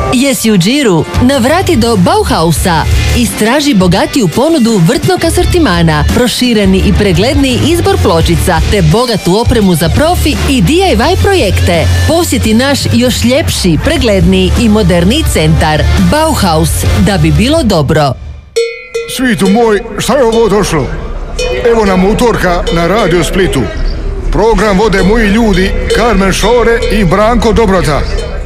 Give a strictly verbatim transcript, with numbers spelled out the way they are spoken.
Jesi u džiru? Navrati do Bauhausa. Istraži bogatiju ponudu vrtnog asortimana, prošireni i pregledniji izbor pločica, te bogatu opremu za profi i D I Y projekte. Posjeti naš još ljepši, pregledniji i moderniji centar. Bauhaus, da bi bilo dobro. Svitu moj, šta je ovo došlo? Evo nam utorka na Radio Splitu. Program vode moji ljudi Karmen Šore i Branko Dobrota.